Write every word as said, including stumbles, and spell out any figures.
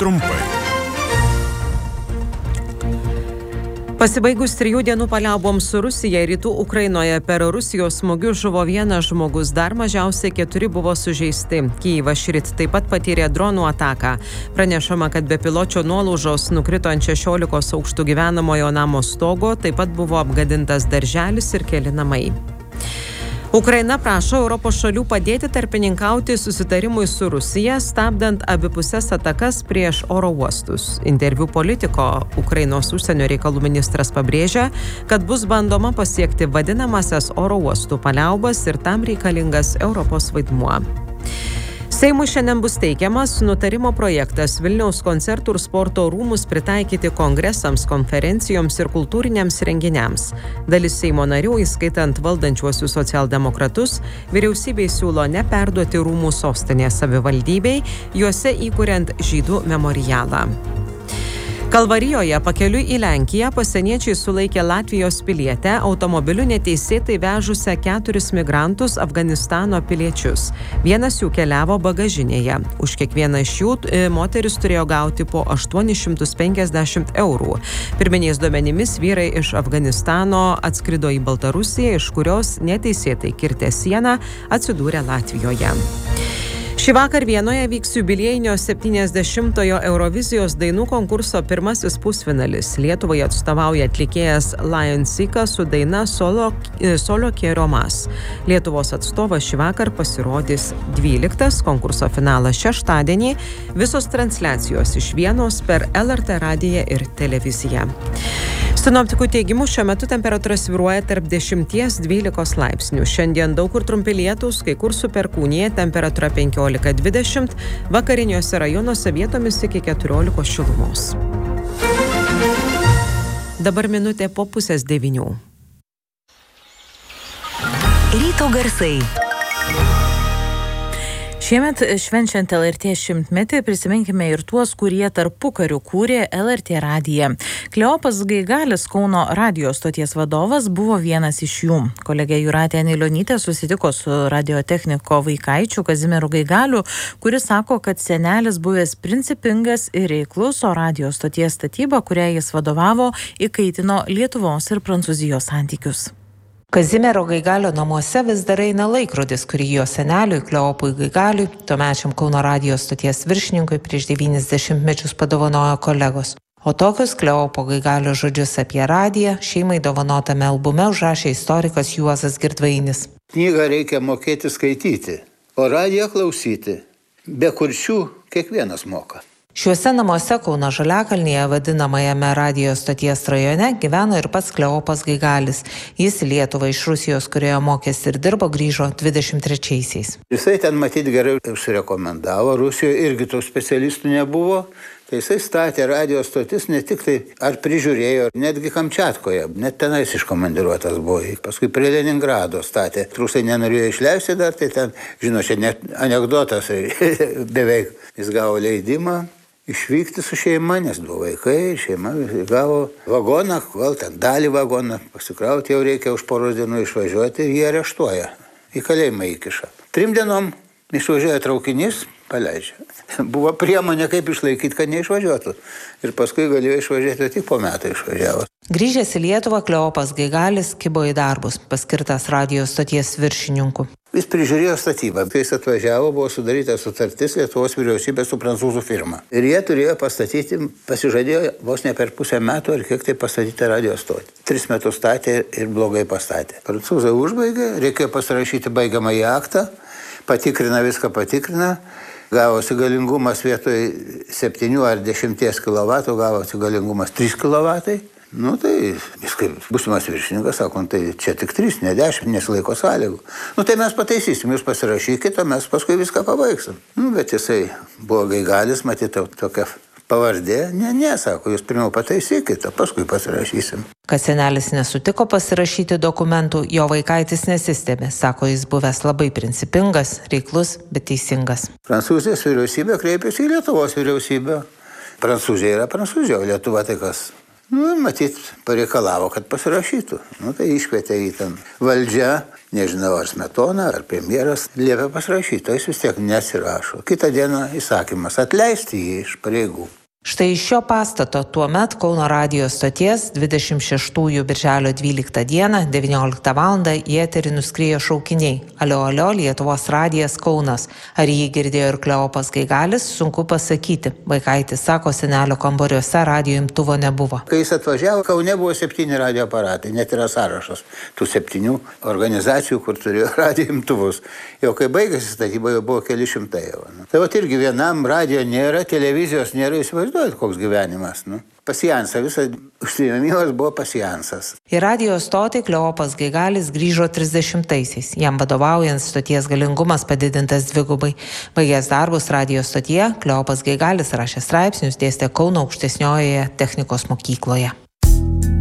trumpai. Pasibaigus trijų dienų paliauboms su Rusija rytų Ukrainoje per Rusijos smūgius žuvo vienas žmogus, dar mažiausiai keturi buvo sužeisti. Kyjivas šįryt taip pat patyrė dronų ataką. Pranešama, kad bepiločio nuolaužos nukrito ant šešiolikos aukštų gyvenamojo namo stogo, taip pat buvo apgadintas darželis ir keli namai. Ukraina prašo Europos šalių padėti tarpininkauti susitarimui su Rusija, stabdant abipusės atakas prieš oro uostus. Interviu Politico Ukrainos užsienio reikalų ministras pabrėžia, kad bus bandoma pasiekti vadinamasias oro uostų paliaubas ir tam reikalingas Europos vaidmuo. Seimui šiandien bus teikiamas nutarimo projektas Vilniaus koncertų ir sporto rūmus pritaikyti kongresams, konferencijoms ir kultūriniams renginiams. Dalis Seimo narių, įskaitant valdančiuosius socialdemokratus, vyriausybei siūlo neperduoti rūmų sostinės savivaldybei, juose įkuriant žydų memorialą. Kalvarijoje pakeliui į Lenkiją pasieniečiai sulaikė Latvijos pilietę, automobiliu neteisėtai vežusią keturis migrantus Afganistano piliečius. Vienas jų keliavo bagažinėje. Už kiekvieną iš jų moteris turėjo gauti po aštuonis šimtus penkiasdešimt eurų. Pirminiais duomenimis vyrai iš Afganistano atskrido į Baltarusiją, iš kurios neteisėtai kirtę sieną atsidūrė Latvijoje. Šį vakar Vienoje vyks jubiliejinio septyniasdešimtojo Eurovizijos dainų konkurso pirmasis pusfinalis. Lietuvai atstovauja atlikėjas Lion Sika su daina Solo, Solo Quiero Más. Lietuvos atstovas šį vakar pasirodys dvyliktas, konkurso finalas šeštadienį. Visos transliacijos iš Vienos per L R T radiją ir televiziją. Sinoptikų teigimu šiuo metu temperatūra svyruoja tarp dešimties dvylikos laipsnių. Šiandien daug kur trumpi lietūs, kai kur su perkūnija, temperatūra penkiolika dvidešimt, vakariniuose rajonuose vietomis iki keturiolikos šilumos. Dabar minutė po pusės devynių. Ryto garsai. Šiemet švenčiant L R T šimtmetį prisiminkime ir tuos, kurie tarpukariu kūrė L R T radiją. Kleopas Gaigalis, Kauno radijo stoties vadovas, buvo vienas iš jų. Kolegė Jūratė Anilionytė susitiko su radiotechniko vaikaičiu Kazimieru Gaigaliu, kuris sako, kad senelis buvęs principingas ir reiklus, o radijo stoties statyba, kurią jis vadovavo, įkaitino Lietuvos ir Prancūzijos santykius. Kazimiero Gaigalio namuose vis dar eina laikrodis, kurį jo seneliui Kleopui Gaigaliui, tuomečiam Kauno radijo stoties viršininkui, prieš devynis dešimtmečius padovanojo kolegos. O tokius Kleopo Gaigalio žodžius apie radiją šeimai dovanotame albume užrašė istorikas Juozas Girdvainis. Knygą reikia mokėti skaityti, o radiją klausyti. Be kurčių kiekvienas moka. Šiuose namuose Kauno Žaliakalnyje, vadinamajame radijo stoties rajone, gyveno ir pats Kleopas Gaigalis. Jis į Lietuvą iš Rusijos, kurioje mokėsi ir dirbo, grįžo dvidešimt trečiaisiais. Jisai ten matyti gerai užsirekomendavo, Rusijoje irgi tų specialistų nebuvo. Tai jisai statė radijo stotis ne tik tai ar prižiūrėjo, netgi Kamčiatkoje, net tenais iškomandiruotas buvo. Paskui prie Leningrado statė. Rusai nenorėjo išleisti dar, tai ten, žinau, čia net anekdotas beveik. Jis gavo leidimą išvykti su šeima, nes buvo vaikai, šeima gavo vagoną, gal ten dalį vagoną, pasikrauti jau reikia už poros dienų išvažiuoti ir jie areštuoja, į kalėjimą įkiša. Trim dienom išvažiuoja traukinys, paleidžia. Buvo priemonė, kaip išlaikyti, kad neišvažiuotų. Ir paskui galėjo išvažiuoti, tik po metų išvažiavo. Grįžęs į Lietuvą, Kleopas Gaigalis kibo į darbus, paskirtas radijo stoties viršininku. Jis prižiūrėjo statybą. Kai jis atvažiavo, buvo sudaryta sutartis Lietuvos vyriausybė su prancūzų firma. Ir jie turėjo pastatyti, pasižadėjo vos ne per pusę metų ar kiek tai pastatyti radijo stotį. Tris metus statė ir blogai pastatė. Prancūzai užbaigė, reikėjo pasirašyti baigiamąjį aktą, patikrina viską, patikrina. Gavosi galingumas vietoj septynių ar dešimties kilovatų, gavosi galingumas trys kilovatai. Nu tai, jis kaip būsimas viršininkas, sako, tai čia tik trys, ne dešimt, nesilaiko sąlygų. Nu tai mes pataisysim, jūs pasirašykite, o mes paskui viską pabaigsim. Nu, bet jisai buvo Gaigalis, matyti tokia pavardė. Ne, ne, sako, jūs pirmiau pataisykite, o paskui pasirašysim. Kad senelis nesutiko pasirašyti dokumentų, jo vaikaitis nesistebė. Sako, jis buvęs labai principingas, reiklus, bet teisingas. Prancūzijos vyriausybė kreipėsi į Lietuvos vyriausybę. Prancūzija yra Prancūzija, o Lietuva tai kas? Nu, matyt, pareikalavo, kad pasirašytų. Nu, tai iškvietė į ten valdžią, nežinau, ar Smetona, ar premjeras, liepė pasirašyti, o jis vis tiek nesirašo. Kitą dieną įsakymas atleisti jį iš pareigų. Štai iš šio pastato tuomet Kauno radijo stoties dvidešimt šeštųjų birželio dvyliktą dieną devynioliktą valandą į eterį nuskriejo šaukiniai. Alio, alio, Lietuvos radijas Kaunas. Ar jį girdėjo ir Kleopas Gaigalis, sunku pasakyti. Vaikaitis sako, senelio kambariuose radijo imtuvo nebuvo. Kai jis atvažiavo, Kaune buvo septyni radijo aparatai, net yra sąrašas tų septynių organizacijų, kur turėjo radijo imtuvus. Jau kai baigėsi statyba, jau buvo keli šimtai jau. Tai vat irgi vienam radijo nėra, televizijos nėra, įsivaizduojat, koks gyvenimas. Nu. Pasijansas, visas užsiėmimas buvo pasijansas. Į radijo stotį Kleopas Gaigalis grįžo trisdešimtaisiais. Jam vadovaujant stoties galingumas padidintas dvigubai. Baigęs darbus radijo stotyje, Kleopas Gaigalis rašė straipsnius, dėstė Kauno aukštesniojoje technikos mokykloje.